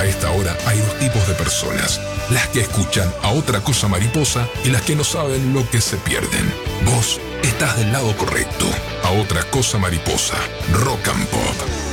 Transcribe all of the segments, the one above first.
A esta hora hay dos tipos de personas: las que escuchan a Otra Cosa Mariposa y las que no saben lo que se pierden. Vos estás del lado correcto. A Otra Cosa Mariposa, Rock and Pop.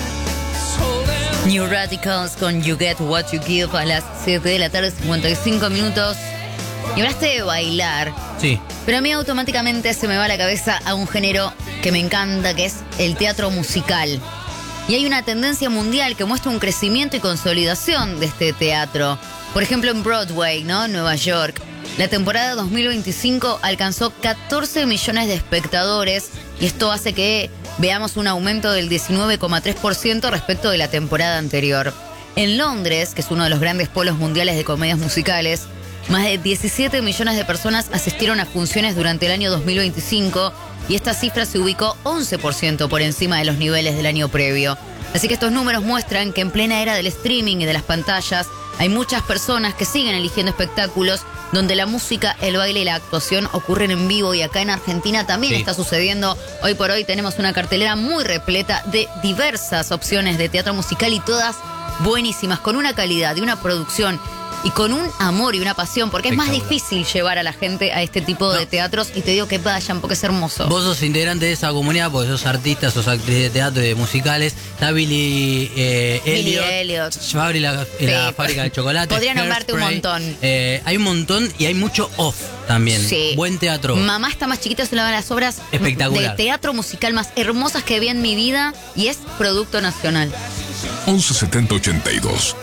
New Radicals con You Get What You Give a las 7 de la tarde, 55 minutos. Y hablaste de bailar. Sí. Pero a mí automáticamente se me va la cabeza a un género que me encanta, que es el teatro musical. Y hay una tendencia mundial que muestra un crecimiento y consolidación de este teatro. Por ejemplo, en Broadway, ¿no? Nueva York. La temporada 2025 alcanzó 14 millones de espectadores y esto hace que veamos un aumento del 19,3% respecto de la temporada anterior. En Londres, que es uno de los grandes polos mundiales de comedias musicales, más de 17 millones de personas asistieron a funciones durante el año 2025 y esta cifra se ubicó 11% por encima de los niveles del año previo. Así que estos números muestran que en plena era del streaming y de las pantallas hay muchas personas que siguen eligiendo espectáculos donde la música, el baile y la actuación ocurren en vivo, y acá en Argentina también está sucediendo. Hoy por hoy tenemos una cartelera muy repleta de diversas opciones de teatro musical y todas buenísimas, con una calidad y una producción y con un amor y una pasión, porque es más difícil llevar a la gente a este tipo de teatros, y te digo que vayan porque es hermoso. Vos sos integrante de esa comunidad porque sos artista, sos actriz de teatro y de musicales. Está Billy Elliot. Fabri, la fábrica de chocolate. Podría nombrarte un montón. Hay un montón y hay mucho off también. Sí. Buen teatro. Mamá está más chiquita, es una de las obras de teatro musical más hermosas que vi en mi vida y es producto nacional. 11 70 82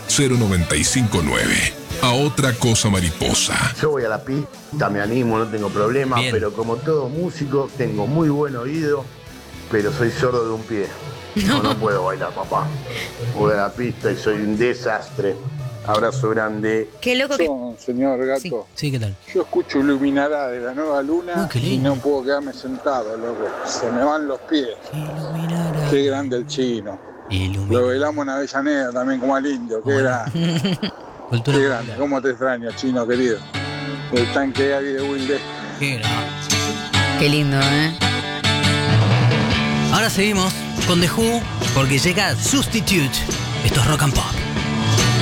095 9. A Otra Cosa Mariposa. Yo voy a la pista, me animo, no tengo problema, pero como todo músico, tengo muy buen oído, pero soy sordo de un pie. No puedo bailar, papá. Voy a la pista y soy un desastre. Abrazo grande. Qué loco que... Señor Gato. Sí, ¿qué tal? Yo escucho Iluminará de la Nueva Luna y no puedo quedarme sentado, loco. Se me van los pies. Iluminará. Qué grande el chino. Lo bailamos en Avellaneda también como al indio. Qué grande. Qué grande. ¿Cómo te extraño, chino querido? El tanque ahí de Wilde. Qué grande. Qué lindo, ¿eh? Ahora seguimos con The Who porque llega Substitute. Esto es Rock and Pop.